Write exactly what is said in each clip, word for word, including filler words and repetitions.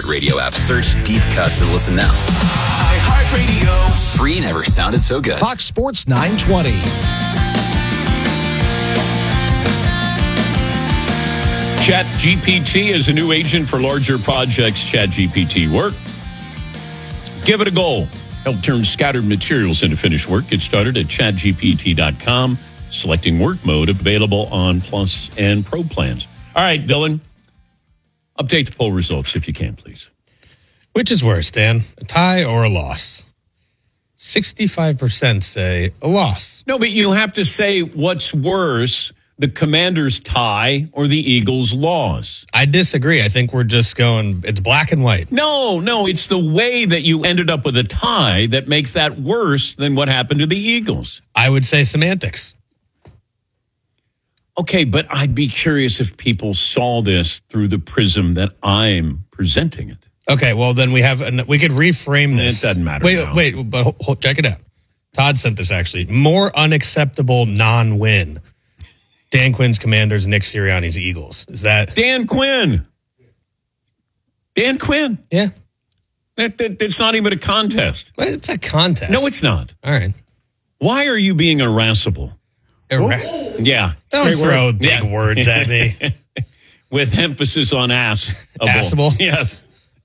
iHeartRadio app. Search Deep Cuts and listen now. iHeartRadio. Free never sounded so good. Fox Sports nine twenty. ChatGPT is a new agent for larger projects. ChatGPT work. Give it a go. Help turn scattered materials into finished work. Get started at chat G P T dot com. Selecting work mode, available on Plus and Pro plans. All right, Dylan. Update the poll results if you can, please. Which is worse, Dan? A tie or a loss? sixty-five percent say a loss. No, but you have to say what's worse, the Commanders' tie or the Eagles' loss. I disagree. I think we're just going, it's black and white. No, no, it's the way that you ended up with a tie that makes that worse than what happened to the Eagles. I would say semantics. Okay, but I'd be curious if people saw this through the prism that I'm presenting it. Okay, well, then we have, an, we could reframe this. It doesn't matter Wait, now. wait, but hold, hold, check it out. Todd sent this, actually. More unacceptable non-win. Dan Quinn's Commanders, Nick Sirianni's Eagles. Is that... Dan Quinn. Dan Quinn. Yeah. That, that, it's not even a contest. Well, it's a contest. No, it's not. All right. Why are you being irascible? Ira- Yeah. Don't Great throw word. big Yeah. words at me. With emphasis on ass. Assable? Yes.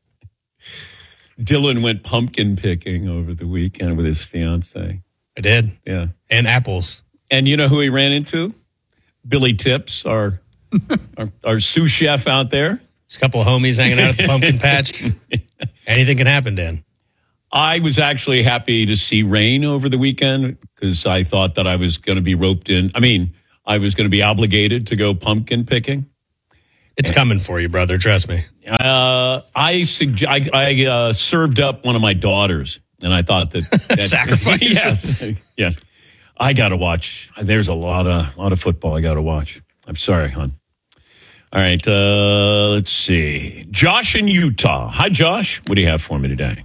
Dylan went pumpkin picking over the weekend with his fiance. I did. Yeah. And apples. And you know who he ran into? Billy Tips, our our, our sous chef out there. There's a couple of homies hanging out at the pumpkin patch. Anything can happen, Dan. I was actually happy to see rain over the weekend because I thought that I was going to be roped in. I mean, I was going to be obligated to go pumpkin picking. It's coming for you, brother. Trust me. Uh, I, sugge- I, I uh, served up one of my daughters, and I thought that... that Sacrifice. Yes. Yes. I got to watch. There's a lot of lot of football I got to watch. I'm sorry, hon. All right. Uh, let's see. Josh in Utah. Hi, Josh. What do you have for me today?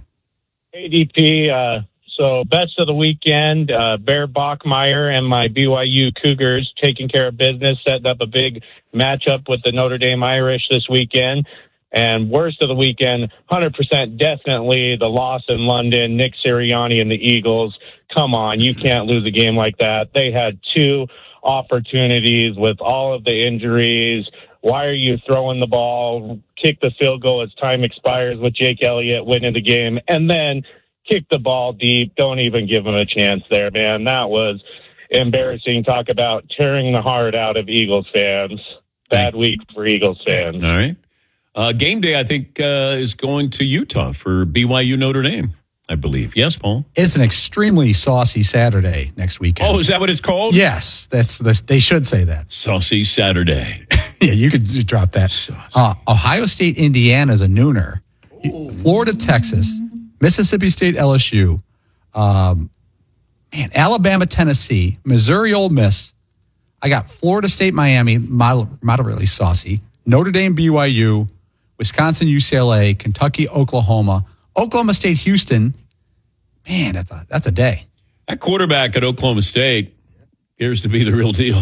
A D P, uh, so best of the weekend, uh, Bear Bachmeyer and my B Y U Cougars taking care of business, setting up a big matchup with the Notre Dame Irish this weekend. And worst of the weekend, one hundred percent definitely the loss in London, Nick Sirianni and the Eagles. Come on, you can't lose a game like that. They had two opportunities with all of the injuries. Why are you throwing the ball? Kick the field goal as time expires with Jake Elliott winning the game, and then kick the ball deep. Don't even give him a chance there, man. That was embarrassing. Talk about tearing the heart out of Eagles fans. Bad week for Eagles fans. All right. Uh, game day, I think, uh, is going to Utah for B Y U Notre Dame, I believe. Yes, Paul? It's an extremely saucy Saturday next weekend. Oh, is that what it's called? Yes, that's the, they should say that. Saucy Saturday. Yeah, you could just drop that. Uh, Ohio State, Indiana is a nooner. Florida, Texas, Mississippi State, L S U, um, man, Alabama, Tennessee, Missouri, Ole Miss. I got Florida State, Miami, mod- moderately saucy. Notre Dame, B Y U, Wisconsin, U C L A, Kentucky, Oklahoma, Oklahoma State, Houston. Man, that's a that's a day. That quarterback at Oklahoma State appears to be the real deal.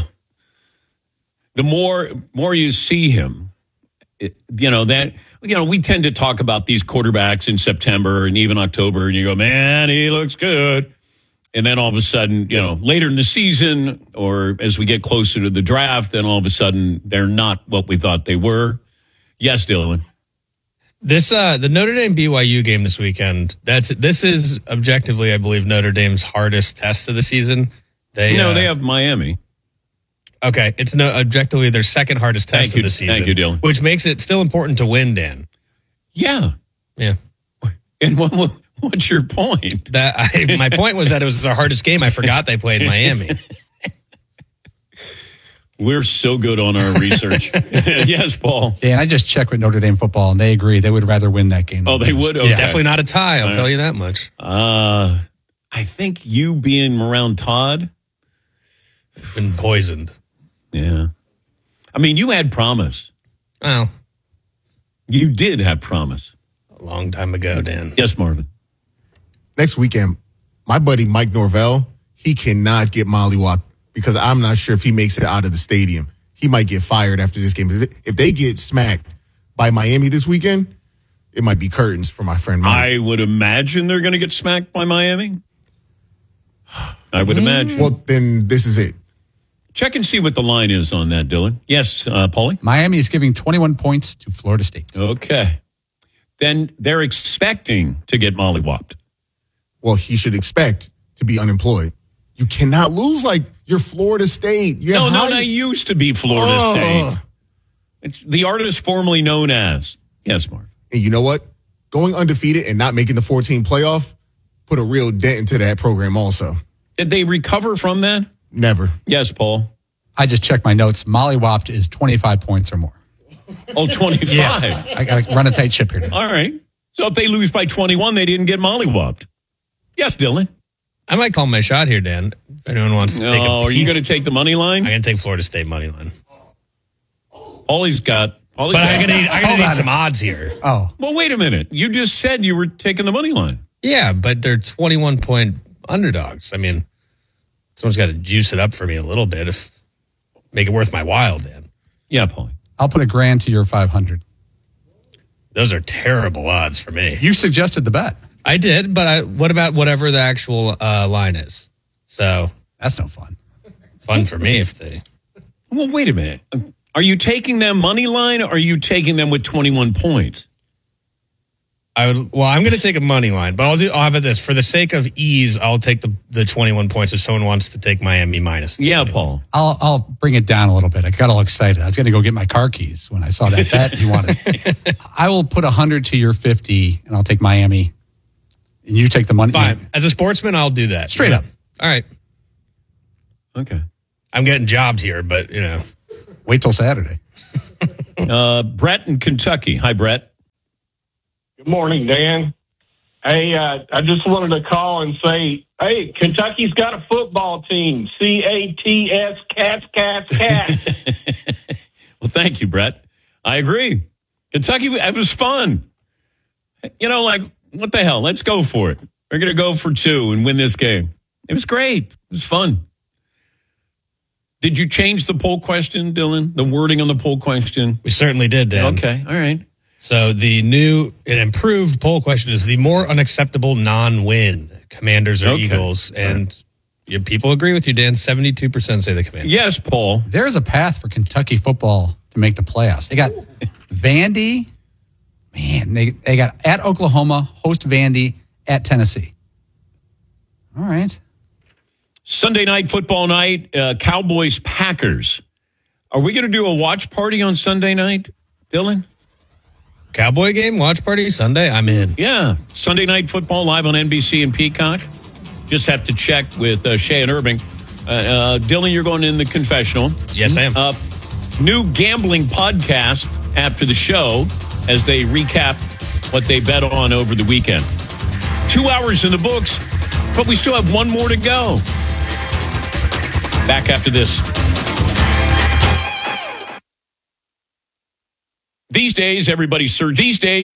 The more more you see him, it, you know, that, you know, we tend to talk about these quarterbacks in September and even October, and you go, man, he looks good. And then all of a sudden, you know, later in the season or as we get closer to the draft, then all of a sudden they're not what we thought they were. Yes, Dylan. This uh, the Notre Dame B Y U game this weekend. That's this is objectively, I believe, Notre Dame's hardest test of the season. They no, uh, they have Miami. Okay, it's no objectively their second hardest test Thank of you. the season. Thank you, Dylan. Which makes it still important to win, Dan. Yeah. Yeah. And what, what, what's your point? That I, my point was that it was their hardest game. I forgot they played Miami. We're so good on our research. Yes, Paul. Dan, I just checked with Notre Dame football, and they agree they would rather win that game. Oh, they would? Okay. Yeah, definitely not a tie, I'll All tell right. you that much. Uh, I think you being around Todd. Been poisoned. Yeah. I mean, you had promise. Well, You did have promise. a long time ago, Dan. Yes, Marvin. Next weekend, my buddy Mike Norvell, he cannot get mollywopped because I'm not sure if he makes it out of the stadium. He might get fired after this game. If they get smacked by Miami this weekend, it might be curtains for my friend Mike. I would imagine they're going to get smacked by Miami. I would imagine. Well, then this is it. Check and see what the line is on that, Dylan. Yes, uh, Paulie? Miami is giving twenty-one points to Florida State. Okay. Then they're expecting to get mollywopped. Well, he should expect to be unemployed. You cannot lose like your Florida State. You No, have no, high- no, used to be Florida Oh. State. It's the artist formerly known as. Yes, Mark. And you know what? Going undefeated and not making the fourteen playoff put a real dent into that program also. Did they recover from that? Never. Yes, Paul. I just checked my notes. Mollywopped is twenty-five points or more. Oh, twenty-five. I got to run a tight ship here. All right. So if they lose by twenty-one, they didn't get mollywopped. Yes, Dylan. I might call my shot here, Dan. If anyone wants to take a Oh, are you piece. going to take the money line? I'm going to take Florida State money line. Paulie's got. Paulie's But got I'm going to need, I'm gonna Hold need on. some odds here. Oh, Well, wait a minute. You just said you were taking the money line. Yeah, but they're twenty-one point underdogs. I mean, someone's got to juice it up for me a little bit, if make it worth my while, Dan. Yeah, Paulie. I'll put a grand to your five hundred. Those are terrible odds for me. You suggested the bet. I did, but I, what about whatever the actual uh, line is? So That's no fun. fun for me if they. Well, wait a minute. Are you taking them money line or are you taking them with twenty-one points? I would. Well, I'm going to take a money line, but I'll do. How about this? For the sake of ease, I'll take the the twenty-one points if someone wants to take Miami minus. the Yeah, twenty-one. Paul. I'll I'll bring it down a little bit. I got all excited. I was going to go get my car keys when I saw that bet you wanted. I will put one hundred to your fifty, and I'll take Miami. And you take the money. Fine. As a sportsman, I'll do that. Straight up. All right. Okay. I'm getting jobbed here, but you know. Wait till Saturday. Uh, Brett in Kentucky. Hi, Brett. Good morning, Dan. Hey, uh, I just wanted to call and say, hey, Kentucky's got a football team. C A T S, Cats, Cats, Cats. Well, thank you, Brett. I agree. Kentucky, it was fun. You know, like, what the hell? Let's go for it. We're going to go for two and win this game. It was great. It was fun. Did you change the poll question, Dylan? The wording on the poll question? We certainly did, Dan. Okay. All right. So the new and improved poll question is the more unacceptable non-win, Commanders or Okay. Eagles, and your people agree with you, Dan. seventy-two percent say the Commanders. Yes, Paul. There's a path for Kentucky football to make the playoffs. They got Vandy. Man, they, they got at Oklahoma, host Vandy, at Tennessee. All right. Sunday night football night, uh, Cowboys Packers. Are we going to do a watch party on Sunday night, Dylan? Cowboy game, watch party, Sunday, I'm in. Yeah. Sunday night football live on N B C and Peacock. Just have to check with uh, Shay and Irving. Uh, uh, Dylan, you're going in the confessional. Yes, I am. Uh, new gambling podcast after the show as they recap what they bet on over the weekend. Two hours in the books, but we still have one more to go. Back after this. These days, everybody search. These days.